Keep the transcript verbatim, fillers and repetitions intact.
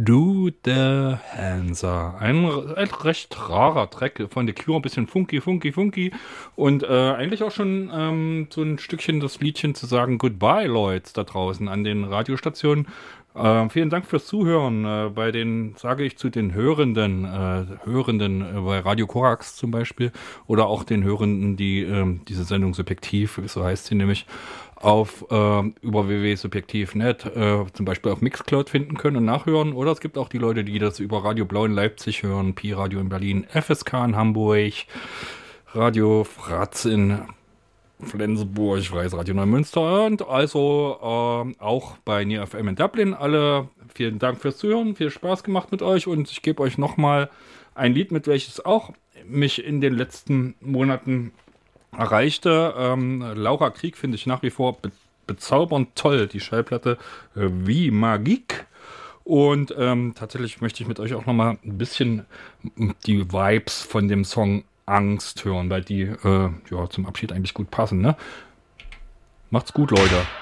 Do the Hanser. Ein, ein recht rarer Track von The Cure, ein bisschen funky, funky, funky. Und äh, eigentlich auch schon ähm, so ein Stückchen das Liedchen zu sagen, Goodbye, Leute, da draußen an den Radiostationen. Äh, vielen Dank fürs Zuhören. Äh, bei den, sage ich zu den Hörenden, äh, Hörenden äh, bei Radio Korax zum Beispiel, oder auch den Hörenden, die äh, diese Sendung Subjektiv, so heißt sie nämlich, auf äh, über w w w punkt subjektiv punkt net äh, zum Beispiel auf Mixcloud finden können und nachhören. Oder es gibt auch die Leute, die das über Radio Blau in Leipzig hören, Pi-Radio in Berlin, F S K in Hamburg, Radio Fratz in Flensburg, ich weiß, Radio Neumünster und also äh, auch bei Near F M in Dublin. Alle vielen Dank fürs Zuhören, viel Spaß gemacht mit euch und ich gebe euch nochmal ein Lied mit, welches auch mich in den letzten Monaten erreichte. Ähm, Laura Krieg finde ich nach wie vor be bezaubernd toll, die Schallplatte äh, wie Magik. Und ähm, tatsächlich möchte ich mit euch auch nochmal ein bisschen die Vibes von dem Song Angst hören, weil die äh, ja, zum Abschied eigentlich gut passen. Ne? Macht's gut, Leute.